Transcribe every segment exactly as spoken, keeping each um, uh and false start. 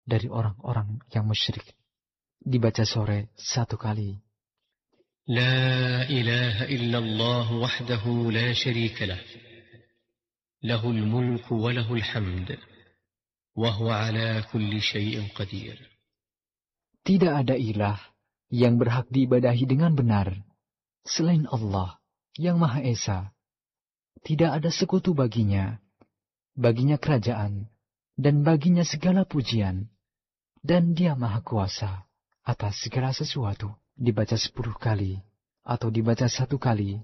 dari orang-orang yang musyrik. Dibaca sore satu kali. La ilaha illallah wahdahu la syarika lah. Lahul mulku wa lahul hamd. Wa huwa ala kulli syai'in qadir. Tidak ada ilah yang berhak diibadahi dengan benar selain Allah yang Maha Esa. Tidak ada sekutu baginya. Baginya kerajaan dan baginya segala pujian. Dan Dia Maha Kuasa atas segala sesuatu. Dibaca sepuluh kali atau dibaca satu kali.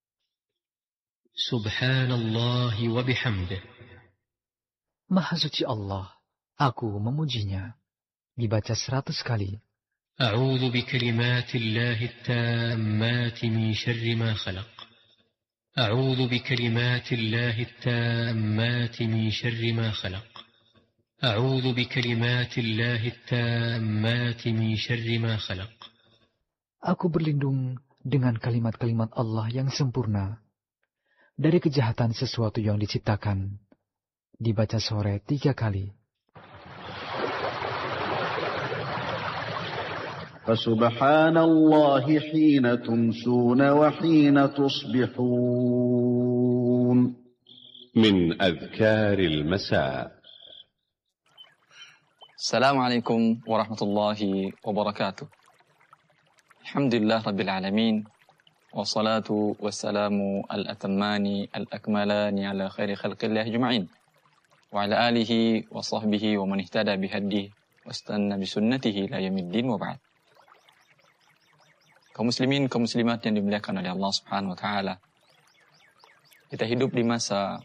Subhanallah wa bihamdih. Maha suci Allah, aku memujinya. Dibaca seratus kali. A'udzu bikalimatillahi at-tammati min syarri ma khalaq. A'udzu bikalimatillahi at-tammati min syarri ma khalaq. A'udzu bikalimatillahi at-tammati min syarri ma khalaq. Aku berlindung dengan kalimat-kalimat Allah yang sempurna dari kejahatan sesuatu yang diciptakan. Dibaca sore tiga kali. Fasubhanallahi hina tumsuna wa hina tusbihun. Min adhkaril masa. Assalamualaikum warahmatullahi wabarakatuh. Alhamdulillah Rabbil Alamin. Wassalatu wassalamu al-atammani al-akmalani ala khairi khalqillah juma'in. Wa ala alihi wa sahbihi wa man ihtada bihadih wastanna bisunnatihi la yamiddin wa ba'd. Kaum muslimin, kaum muslimat yang dimuliakan oleh Allah Subhanahu wa taala. Kita hidup di masa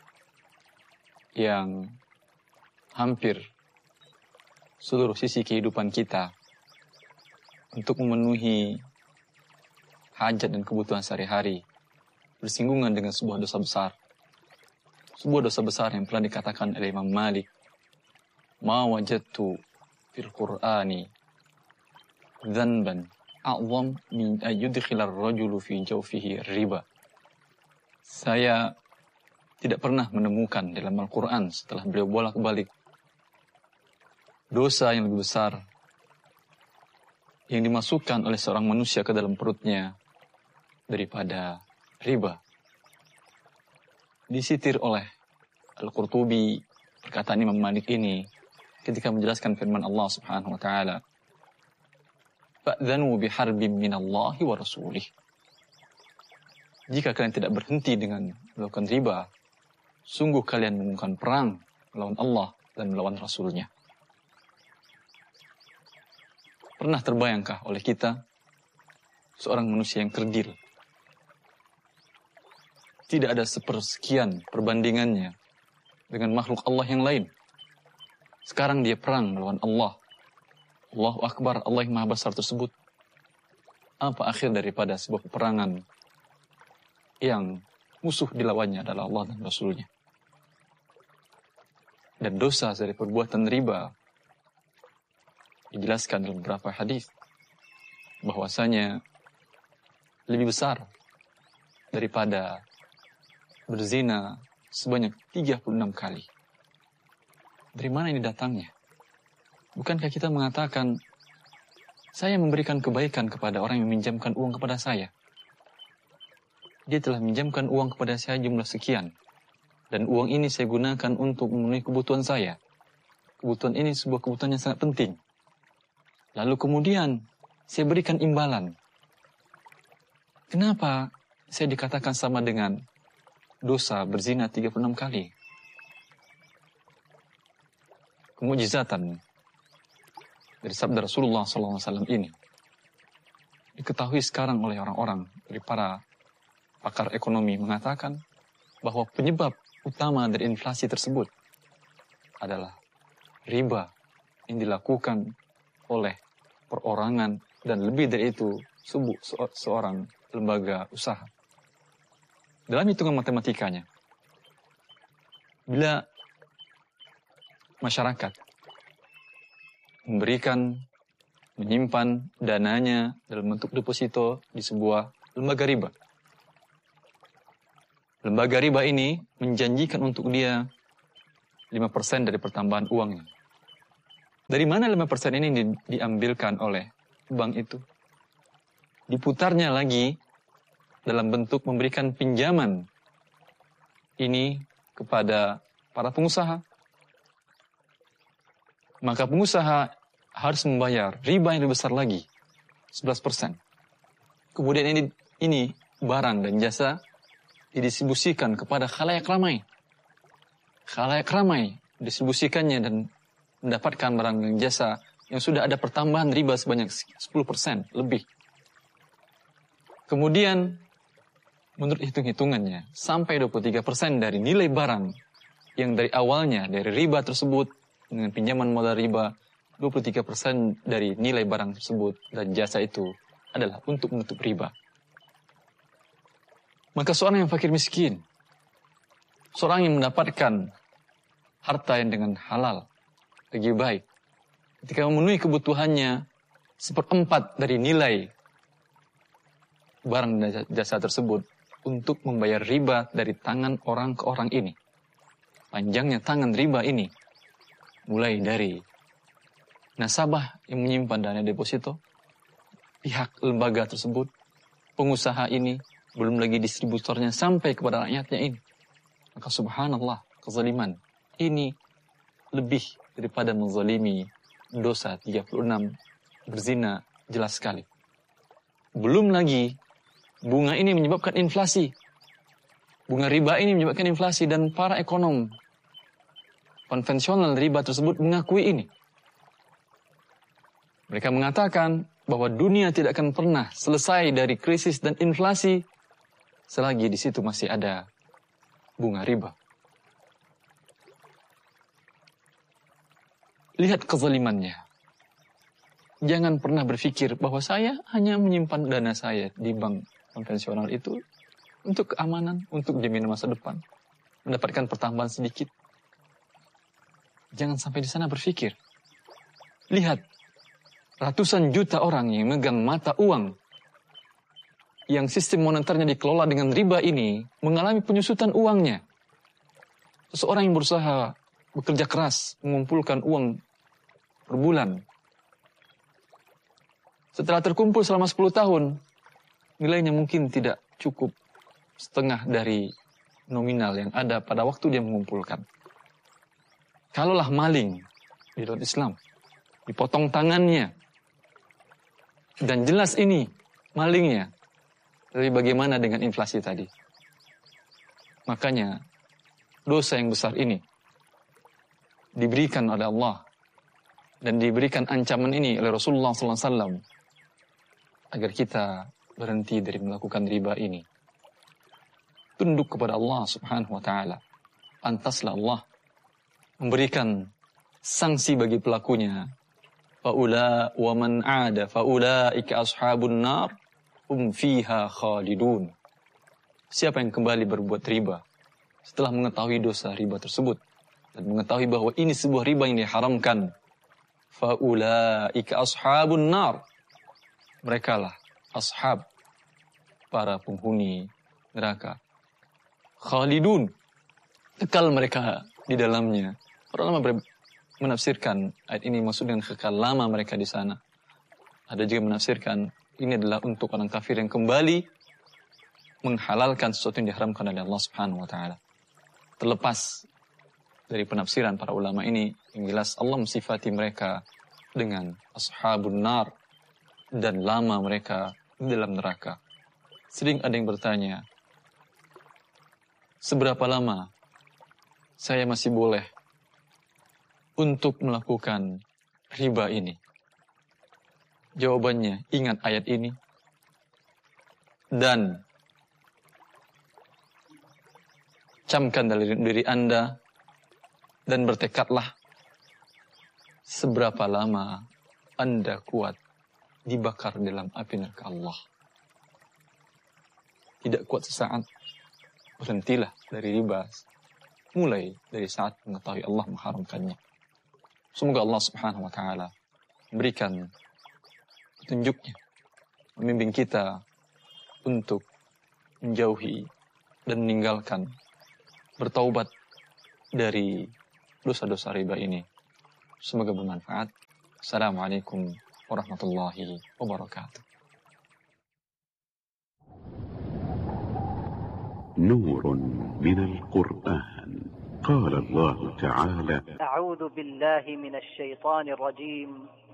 yang hampir seluruh sisi kehidupan kita untuk memenuhi hajat dan kebutuhan sehari-hari bersinggungan dengan sebuah dosa besar. Sebuah dosa besar yang pernah dikatakan oleh Imam Malik, "Ma wajadtu fil Qur'ani dzanban a'zam min ayyudkhila ar-rajulu fi jawfihi riba." Saya tidak pernah menemukan dalam Al-Qur'an setelah beliau bolak-balik dosa yang lebih besar yang dimasukkan oleh seorang manusia ke dalam perutnya daripada riba. Disitir oleh Al-Qurtubi perkataan Imam Malik ini ketika menjelaskan firman Allah Subhanahu wa taala, "Fa'dhanu biharbin minallahi wa rasulih." Jika kalian tidak berhenti dengan melakukan riba, sungguh kalian melakukan perang melawan Allah dan melawan Rasulnya. Pernah terbayangkah oleh kita seorang manusia yang kerdil? Tidak ada sepersekian perbandingannya dengan makhluk Allah yang lain. Sekarang dia perang melawan Allah. Allahu Akbar, Allah yang Maha Besar tersebut. Apa akhir daripada sebuah peperangan yang musuh dilawannya adalah Allah dan Rasulnya? Dan dosa dari perbuatan riba dijelaskan dalam beberapa hadis bahwasanya lebih besar daripada berzina sebanyak tiga puluh enam kali. Dari mana ini datangnya? Bukankah kita mengatakan, saya memberikan kebaikan kepada orang yang meminjamkan uang kepada saya. Dia telah meminjamkan uang kepada saya jumlah sekian. Dan uang ini saya gunakan untuk memenuhi kebutuhan saya. Kebutuhan ini sebuah kebutuhan yang sangat penting. Lalu kemudian saya berikan imbalan. Kenapa saya dikatakan sama dengan dosa berzina tiga puluh enam kali? Kemujizatan dari sabda Rasulullah sallallahu alaihi wasallam ini diketahui sekarang oleh orang-orang dari para pakar ekonomi mengatakan bahwa penyebab utama dari inflasi tersebut adalah riba yang dilakukan oleh perorangan dan lebih dari itu sebu, se seorang lembaga usaha. Dalam hitungan matematikanya, bila masyarakat memberikan, menyimpan dananya dalam bentuk deposito di sebuah lembaga riba, lembaga riba ini menjanjikan untuk dia lima persen dari pertambahan uangnya. Dari mana lima persen ini di, diambilkan oleh bank itu? Diputarnya lagi dalam bentuk memberikan pinjaman ini kepada para pengusaha. Maka pengusaha harus membayar riba yang lebih besar lagi, sebelas persen. Kemudian ini, ini barang dan jasa didistribusikan kepada khalayak ramai. Khalayak ramai distribusikannya dan mendapatkan barang dan jasa yang sudah ada pertambahan riba sebanyak sepuluh persen lebih. Kemudian menurut hitung-hitungannya sampai dua puluh tiga persen dari nilai barang yang dari awalnya dari riba tersebut dengan pinjaman modal riba, dua puluh tiga persen dari nilai barang tersebut dan jasa itu adalah untuk menutup riba. Maka seorang yang fakir miskin, seorang yang mendapatkan harta yang dengan halal, lebih baik, ketika memenuhi kebutuhannya seperempat dari nilai barang dan jasa tersebut untuk membayar riba dari tangan orang ke orang ini. Panjangnya tangan riba ini, mulai dari nasabah yang menyimpan dana deposito, pihak lembaga tersebut, pengusaha ini, belum lagi distributornya sampai kepada rakyatnya ini. Maka subhanallah, kezaliman ini lebih daripada menzalimi dosa tiga puluh enam, berzina jelas sekali. Belum lagi bunga ini menyebabkan inflasi. Bunga riba ini menyebabkan inflasi dan para ekonom konvensional riba tersebut mengakui ini. Mereka mengatakan bahwa dunia tidak akan pernah selesai dari krisis dan inflasi selagi di situ masih ada bunga riba. Lihat kezalimannya. Jangan pernah berpikir bahwa saya hanya menyimpan dana saya di bank konvensional itu untuk keamanan, untuk jaminan masa depan, mendapatkan pertambahan sedikit. Jangan sampai di sana berpikir. Lihat, ratusan juta orang yang megang mata uang, yang sistem moneternya dikelola dengan riba ini, mengalami penyusutan uangnya. Seseorang yang berusaha bekerja keras, mengumpulkan uang per bulan. Setelah terkumpul selama sepuluh tahun, nilainya mungkin tidak cukup setengah dari nominal yang ada pada waktu dia mengumpulkan. Kalaulah maling di dalam Islam, dipotong tangannya, dan jelas ini malingnya, tapi bagaimana dengan inflasi tadi? Makanya dosa yang besar ini diberikan oleh Allah dan diberikan ancaman ini oleh Rasulullah sallallahu alaihi wasallam agar kita berhenti dari melakukan riba ini. Tunduk kepada Allah subhanahu wa ta'ala. Pantaslah Allah memberikan sanksi bagi pelakunya. Fa'ula wa man 'ada fa'ulaika ashabun nar hum fiha khalidun. Siapa yang kembali berbuat riba setelah mengetahui dosa riba tersebut dan mengetahui bahwa ini sebuah riba yang diharamkan, fa'ulaika ashabun nar. Merekalah ashab, para penghuni neraka. Khalidun, kekal mereka di dalamnya. Para ulama menafsirkan ayat ini maksud dengan kekal lama mereka di sana. Ada juga menafsirkan ini adalah untuk orang kafir yang kembali menghalalkan sesuatu yang diharamkan oleh Allah Subhanahu wa taala. Terlepas dari penafsiran para ulama ini, yang jelas Allah mensifati mereka dengan ashabun nar dan lama mereka di dalam neraka. Sering ada yang bertanya, seberapa lama saya masih boleh untuk melakukan riba ini? Jawabannya, ingat ayat ini dan camkan dari diri Anda dan bertekadlah seberapa lama Anda kuat dibakar dalam api neraka Allah. Tidak kuat sesaat, berhentilah dari riba mulai dari saat mengetahui Allah mengharamkannya. Semoga Allah Subhanahu wa taala memberikan petunjuknya, membimbing kita untuk menjauhi dan meninggalkan, bertaubat dari dosa-dosa riba ini. Semoga bermanfaat. Assalamualaikum warahmatullahi wabarakatuh. نور من القرآن. قال الله تعالى: أعوذ بالله من الشيطان الرجيم.